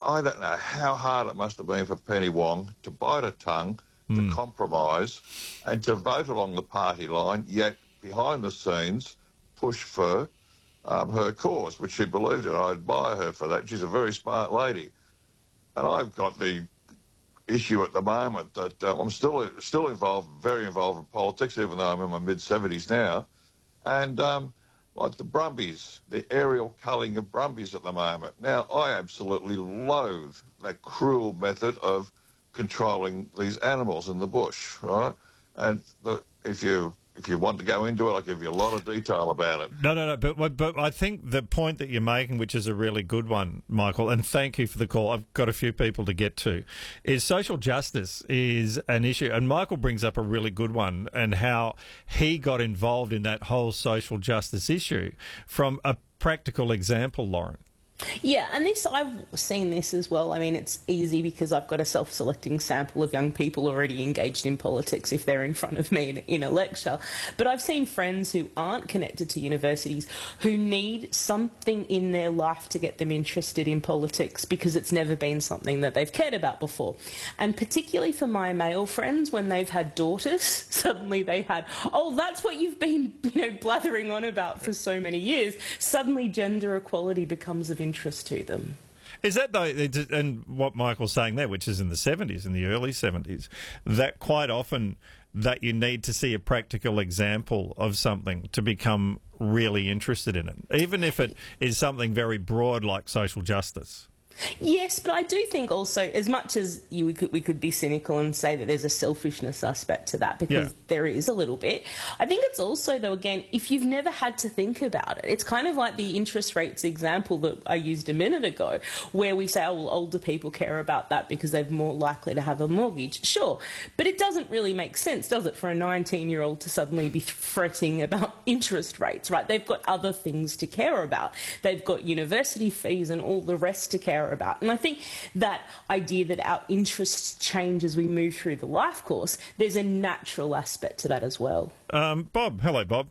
I don't know how hard it must have been for Penny Wong to bite her tongue, to compromise, and to vote along the party line, yet behind the scenes push for her cause, which she believed in. I admire her for that. She's a very smart lady. And I've got the issue at the moment that I'm still involved, very involved in politics, even though I'm in my mid-70s now. And like the Brumbies, the aerial culling of Brumbies at the moment. Now, I absolutely loathe that cruel method of controlling these animals in the bush, right? And if you want to go into it, I'll give you a lot of detail about it. No. But I think the point that you're making, which is a really good one, Michael, and thank you for the call. I've got a few people to get to, is social justice is an issue. And Michael brings up a really good one and how he got involved in that whole social justice issue from a practical example, Lauren. Yeah, and I've seen this as well. I mean, it's easy because I've got a self-selecting sample of young people already engaged in politics if they're in front of me in a lecture. But I've seen friends who aren't connected to universities who need something in their life to get them interested in politics because it's never been something that they've cared about before. And particularly for my male friends, when they've had daughters, suddenly they had, oh, that's what you've been, blathering on about for so many years. Suddenly gender equality becomes of interest to them. Is that, though, and what Michael's saying there, which is in the 70s, in the early 70s, that quite often that you need to see a practical example of something to become really interested in it, even if it is something very broad like social justice? Yes, but I do think also, as much as we could be cynical and say that there's a selfishness aspect to that, because there is a little bit, I think it's also, though, again, if you've never had to think about it, it's kind of like the interest rates example that I used a minute ago, where we say, oh, well, older people care about that because they're more likely to have a mortgage. Sure, but it doesn't really make sense, does it, for a 19-year-old to suddenly be fretting about interest rates, right? They've got other things to care about. They've got university fees and all the rest to care about. And I think that idea that our interests change as we move through the life course, there's a natural aspect to that as well. Bob. Hello, Bob.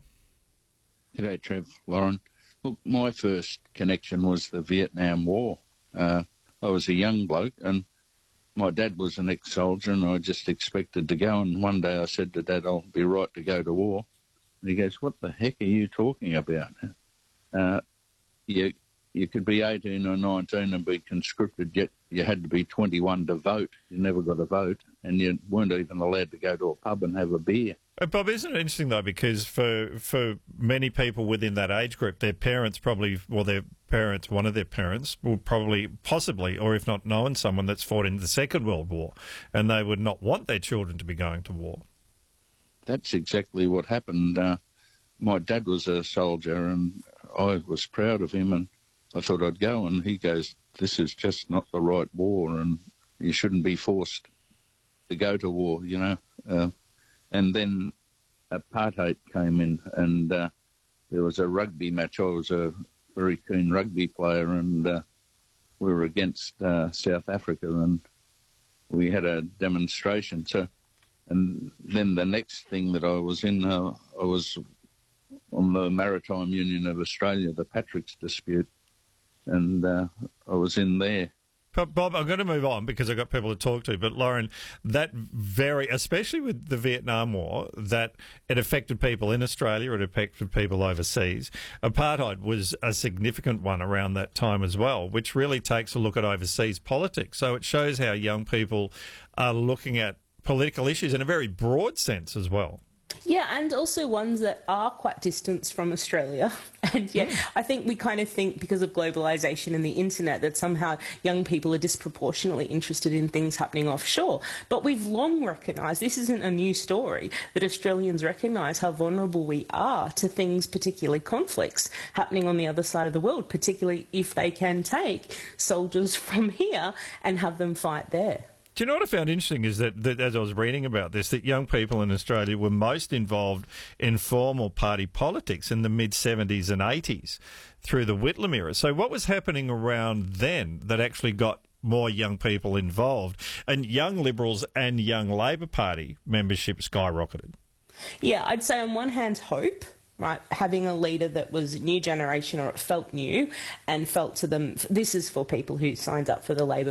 G'day, Trev, Lauren. Look, my first connection was the Vietnam War. I was a young bloke and my dad was an ex-soldier and I just expected to go. And one day I said to Dad, I'll be right to go to war. And he goes, what the heck are you talking about? You could be 18 or 19 and be conscripted, yet you had to be 21 to vote. You never got a vote, and you weren't even allowed to go to a pub and have a beer. Bob, isn't it interesting, though, because for many people within that age group, their parents probably, well, one of their parents will probably, possibly, or if not known someone that's fought in the Second World War, and they would not want their children to be going to war. That's exactly what happened. My dad was a soldier, and I was proud of him, and I thought I'd go, and he goes, this is just not the right war, and you shouldn't be forced to go to war, and then apartheid came in, and there was a rugby match. I was a very keen rugby player, and we were against South Africa, and we had a demonstration. And then the next thing that I was in, I was on the Maritime Union of Australia, the Patrick's dispute, and I was in there. Bob, I'm going to move on because I've got people to talk to, but Lauren, especially with the Vietnam War, that it affected people in Australia, it affected people overseas. Apartheid was a significant one around that time as well, which really takes a look at overseas politics. So it shows how young people are looking at political issues in a very broad sense as well. Yeah, and also ones that are quite distant from Australia. And I think we kind of think because of globalisation and the internet that somehow young people are disproportionately interested in things happening offshore. But we've long recognised, this isn't a new story, that Australians recognise how vulnerable we are to things, particularly conflicts, happening on the other side of the world, particularly if they can take soldiers from here and have them fight there. Do you know what I found interesting is that as I was reading about this, that young people in Australia were most involved in formal party politics in the mid-70s and 80s through the Whitlam era. So what was happening around then that actually got more young people involved? And young Liberals and young Labor Party membership skyrocketed. Yeah, I'd say on one hand, hope. Right, having a leader that was new generation or it felt new and felt to them, this is for people who signed up for the Labor